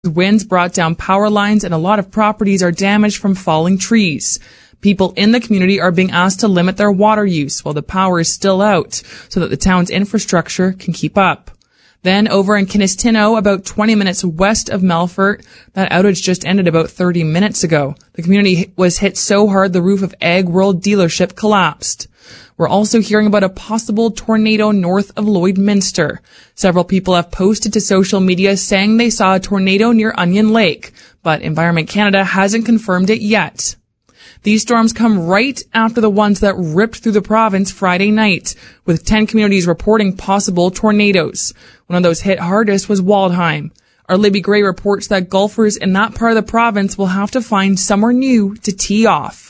Winds brought down power lines and a lot of properties are damaged from falling trees. People in the community are being asked to limit their water use while the power is still out so that the town's infrastructure can keep up. Then over in Kinistino, about 20 minutes west of Melfort, that outage just ended about 30 minutes ago. The community was hit so hard the roof of Ag World dealership collapsed. We're also hearing about a possible tornado north of Lloydminster. Several people have posted to social media saying they saw a tornado near Onion Lake, but Environment Canada hasn't confirmed it yet. These storms come right after the ones that ripped through the province Friday night, with 10 communities reporting possible tornadoes. One of those hit hardest was Waldheim. Our Libby Gray reports that golfers in that part of the province will have to find somewhere new to tee off.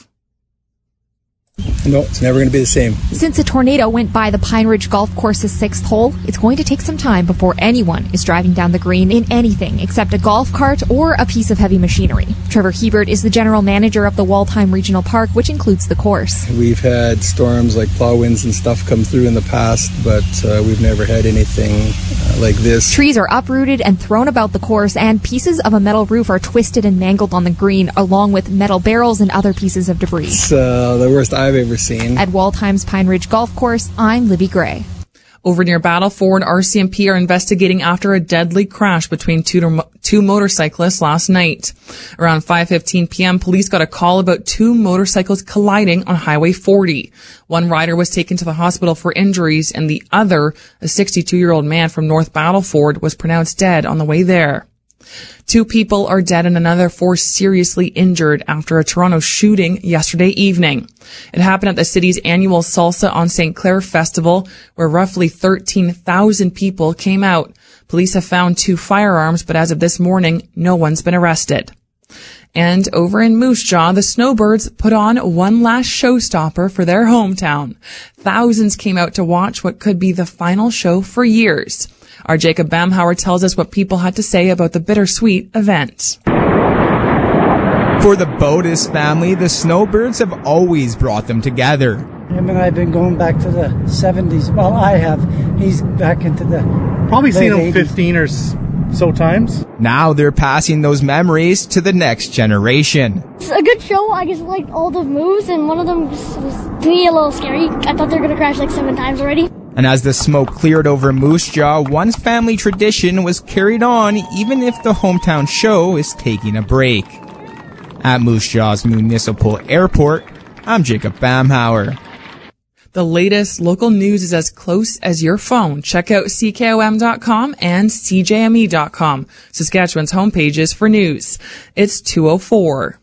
No, it's never going to be the same. Since a tornado went by the Pine Ridge Golf Course's 6th hole, it's going to take some time before anyone is driving down the green in anything except a golf cart or a piece of heavy machinery. Trevor Hebert is the general manager of the Waldheim Regional Park, which includes the course. We've had storms like plow winds and stuff come through in the past, but we've never had anything like this. Trees are uprooted and thrown about the course, and pieces of a metal roof are twisted and mangled on the green, along with metal barrels and other pieces of debris. It's the worst I've ever seen. At Waldheim's Pine Ridge Golf Course, I'm Libby Gray. Over near Battleford, RCMP are investigating after a deadly crash between two motorcyclists last night. Around 5:15 p.m., police got a call about two motorcycles colliding on Highway 40. One rider was taken to the hospital for injuries, and the other, a 62-year-old man from North Battleford, was pronounced dead on the way there. 2 people are dead and another 4 seriously injured after a Toronto shooting yesterday evening. It happened at the city's annual Salsa on St. Clair Festival, where roughly 13,000 people came out. Police have found 2 firearms, but as of this morning, no one's been arrested. And over in Moose Jaw, the Snowbirds put on one last showstopper for their hometown. Thousands came out to watch what could be the final show for years. Our Jacob Bamhauer tells us what people had to say about the bittersweet event. For the Bodas family, the Snowbirds have always brought them together. Him and I have been going back to the 70s. Well, I have. He's back into the probably seen him 15 or so times. Now they're passing those memories to the next generation. It's a good show. I just liked all the moves, and one of them was to me a little scary. I thought they were going to crash like 7 times already. And as the smoke cleared over Moose Jaw, one family tradition was carried on even if the hometown show is taking a break. At Moose Jaw's Municipal Airport, I'm Jacob Bamhauer. The latest local news is as close as your phone. Check out CKOM.com and CJME.com, Saskatchewan's homepages for news. It's 2:04.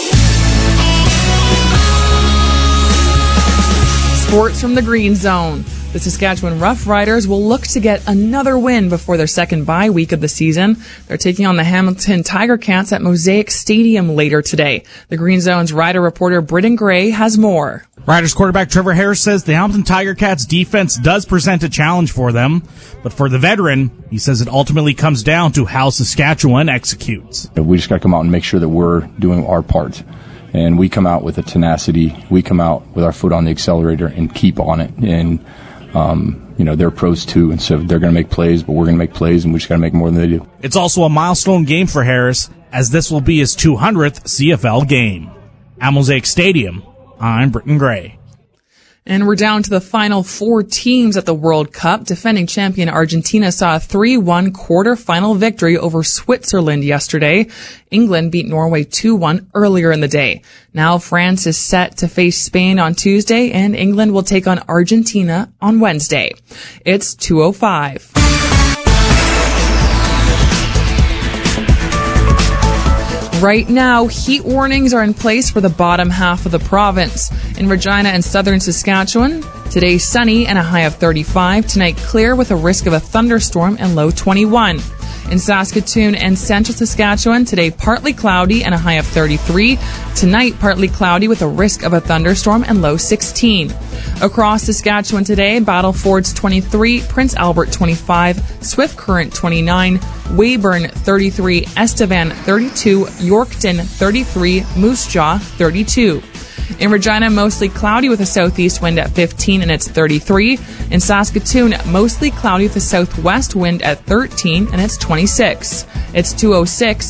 Sports from the Green Zone. The Saskatchewan Roughriders will look to get another win before their second bye week of the season. They're taking on the Hamilton Tiger Cats at Mosaic Stadium later today. The Green Zone's Rider reporter Britton Gray has more. Riders quarterback Trevor Harris says the Hamilton Tiger Cats defense does present a challenge for them, but for the veteran, he says it ultimately comes down to how Saskatchewan executes. We just got to come out and make sure that we're doing our part. And we come out with a tenacity. We come out with our foot on the accelerator and keep on it. And they're pros too, and so they're going to make plays, but we're going to make plays, and we just got to make more than they do. It's also a milestone game for Harris, as this will be his 200th CFL game. At Mosaic Stadium, I'm Britton Gray. And we're down to the final 4 teams at the World Cup. Defending champion Argentina saw a 3-1 quarter-final victory over Switzerland yesterday. England beat Norway 2-1 earlier in the day. Now France is set to face Spain on Tuesday, and England will take on Argentina on Wednesday. It's 2:05. Right now, heat warnings are in place for the bottom half of the province. In Regina and southern Saskatchewan, today sunny and a high of 35. Tonight clear with a risk of a thunderstorm and low 21. In Saskatoon and central Saskatchewan, today partly cloudy and a high of 33. Tonight partly cloudy with a risk of a thunderstorm and low 16. Across Saskatchewan today, Battleford's 23, Prince Albert 25, Swift Current 29, Weyburn 33, Estevan 32, Yorkton 33, Moose Jaw 32. In Regina, mostly cloudy with a southeast wind at 15 and it's 33. In Saskatoon, mostly cloudy with a southwest wind at 13 and it's 26. It's 2:06.